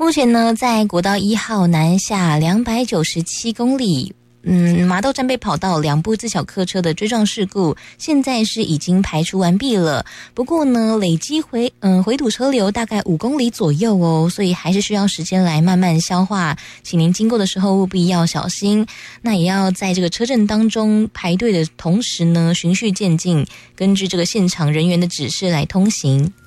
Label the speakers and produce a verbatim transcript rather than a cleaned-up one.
Speaker 1: 目前呢，在国道一号南下两百九十七公里。嗯，麻豆站被跑道两部自小客车的追撞事故，现在是已经排除完毕了。不过呢，累积回嗯回堵车流大概五公里左右哦，所以还是需要时间来慢慢消化。请您经过的时候务必要小心。那也要在这个车阵当中排队的同时呢，循序渐进，根据这个现场人员的指示来通行。